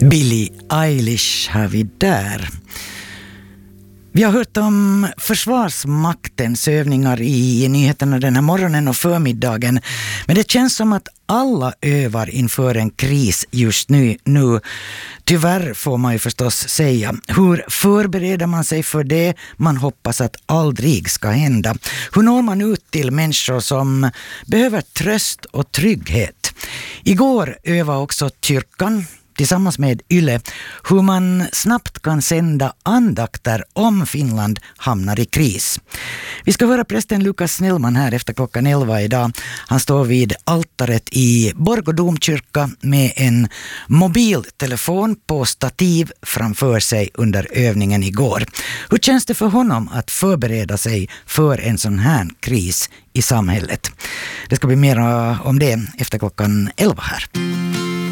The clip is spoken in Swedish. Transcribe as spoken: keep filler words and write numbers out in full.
Billie Eilish har vi där. Vi har hört om försvarsmaktens övningar i nyheterna den här morgonen och förmiddagen. Men det känns som att alla övar inför en kris just nu. nu. Tyvärr får man ju förstås säga. Hur förbereder man sig för det man hoppas att aldrig ska hända? Hur når man ut till människor som behöver tröst och trygghet? Igår övade också kyrkan tillsammans med Yle hur man snabbt kan sända andakter om Finland hamnar i kris. Vi ska höra prästen Lukas Snellman här efter klockan elva idag. Han står vid altaret i Borgå domkyrka med en mobiltelefon på stativ framför sig under övningen igår. Hur känns det för honom att förbereda sig för en sån här kris i samhället? Det ska bli mer om det efter klockan elva här.